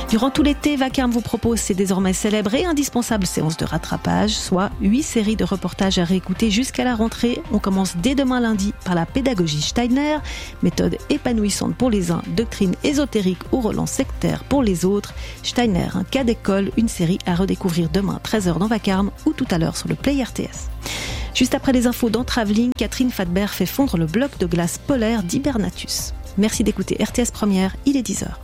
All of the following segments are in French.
Durant tout l'été, Vacarme vous propose ses désormais célèbres et indispensables séances de rattrapage, soit 8 séries de reportages à réécouter jusqu'à la rentrée. On commence dès demain lundi par la pédagogie Steiner, méthode épanouissante pour les uns, doctrine ésotérique ou relance sectaire pour les autres. Steiner, un cas d'école, une série à redécouvrir demain 13h dans Vacarme ou tout à l'heure sur le Play RTS. Juste après les infos dans Travelling, Catherine Fadbert fait fondre le bloc de glace polaire d'Hibernatus. Merci d'écouter RTS Première, il est 10h.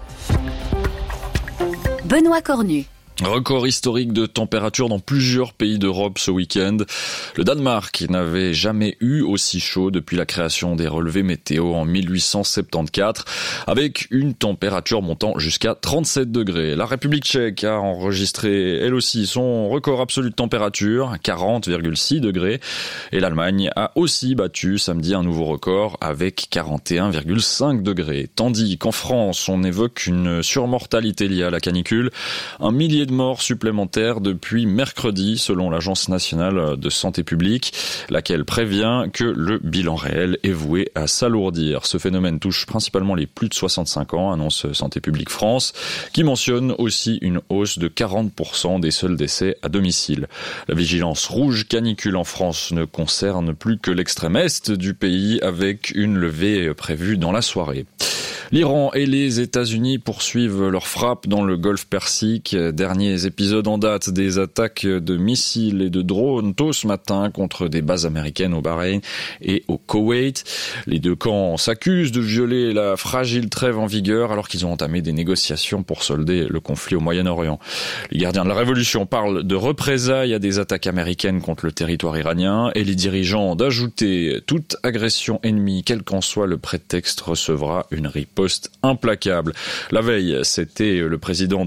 Benoît Cornu. Record historique de température dans plusieurs pays d'Europe ce week-end. Le Danemark n'avait jamais eu aussi chaud depuis la création des relevés météo en 1874, avec une température montant jusqu'à 37 degrés. La République tchèque a enregistré, elle aussi, son record absolu de température, 40,6 degrés. Et l'Allemagne a aussi battu samedi un nouveau record avec 41,5 degrés. Tandis qu'en France, on évoque une surmortalité liée à la canicule. Un millier de morts supplémentaires depuis mercredi, selon l'Agence nationale de santé publique, laquelle prévient que le bilan réel est voué à s'alourdir. Ce phénomène touche principalement les plus de 65 ans, annonce Santé publique France, qui mentionne aussi une hausse de 40% des seuls décès à domicile. La vigilance rouge canicule en France ne concerne plus que l'extrême est du pays, avec une levée prévue dans la soirée. L'Iran et les États-Unis poursuivent leur frappe dans le golfe Persique. Derniers épisodes en date des attaques de missiles et de drones tôt ce matin contre des bases américaines au Bahreïn et au Koweït. Les deux camps s'accusent de violer la fragile trêve en vigueur alors qu'ils ont entamé des négociations pour solder le conflit au Moyen-Orient. Les gardiens de la révolution parlent de représailles à des attaques américaines contre le territoire iranien et les dirigeants d'ajouter toute agression ennemie, quel qu'en soit le prétexte, recevra une riposte implacable. La veille, c'était le président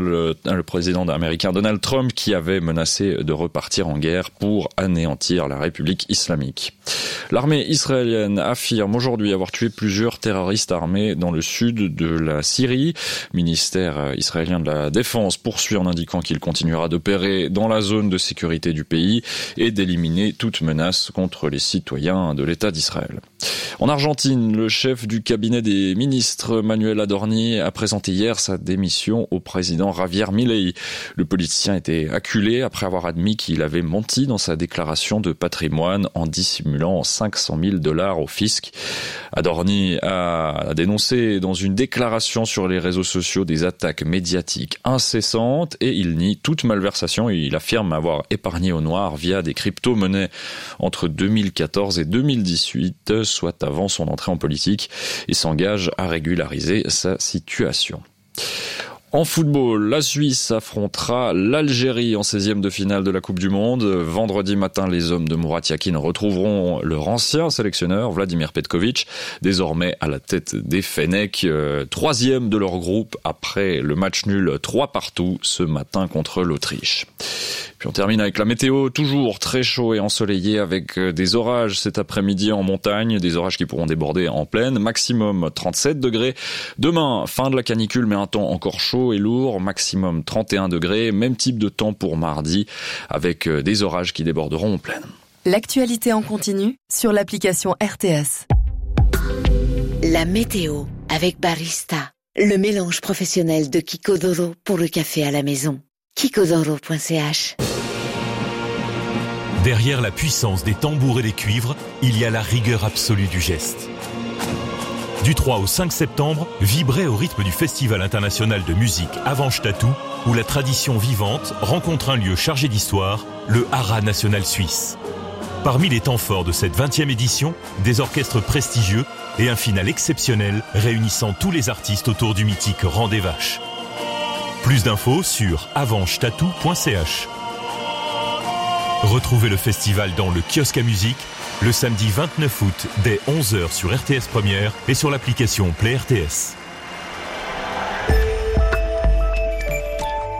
américain Donald Trump qui avait menacé de repartir en guerre pour anéantir la République islamique. L'armée israélienne affirme aujourd'hui avoir tué plusieurs terroristes armés dans le sud de la Syrie. Le ministère israélien de la Défense poursuit en indiquant qu'il continuera d'opérer dans la zone de sécurité du pays et d'éliminer toute menace contre les citoyens de l'État d'Israël. En Argentine, le chef du cabinet des ministres, Manuel Adorni, a présenté hier sa démission au président Javier Milei. Le politicien était acculé après avoir admis qu'il avait menti dans sa déclaration de patrimoine en dissimulant $500 au fisc. Adorni a dénoncé dans une déclaration sur les réseaux sociaux des attaques médiatiques incessantes et il nie toute malversation. Il affirme avoir épargné au noir via des crypto-monnaies entre 2014 et 2018, soit avant son entrée en politique, et s'engage à régulariser sa situation. En football, la Suisse affrontera l'Algérie en 16e de finale de la Coupe du Monde. Vendredi matin, les hommes de Murat Yakin retrouveront leur ancien sélectionneur, Vladimir Petkovic, désormais à la tête des Fennecs, troisième de leur groupe après le match nul 3-3 ce matin contre l'Autriche. Puis on termine avec la météo, toujours très chaud et ensoleillé avec des orages cet après-midi en montagne, des orages qui pourront déborder en plaine, maximum 37 degrés. Demain, fin de la canicule mais un temps encore chaud et lourd, maximum 31 degrés, même type de temps pour mardi avec des orages qui déborderont en plaine. L'actualité en continu sur l'application RTS. La météo avec Barista, le mélange professionnel de Kikodoro pour le café à la maison. Kikodoro.ch. Derrière la puissance des tambours et des cuivres, il y a la rigueur absolue du geste. Du 3 au 5 septembre, vibrez au rythme du Festival international de musique Avanche Tatou, où la tradition vivante rencontre un lieu chargé d'histoire, le Haras national suisse. Parmi les temps forts de cette 20e édition, des orchestres prestigieux et un final exceptionnel réunissant tous les artistes autour du mythique Rang des Vaches. Plus d'infos sur avanchetatou.ch. Retrouvez le festival dans le kiosque à musique le samedi 29 août dès 11h sur RTS Première et sur l'application Play RTS.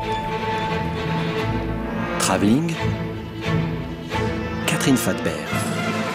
Travelling, Catherine Fadbert.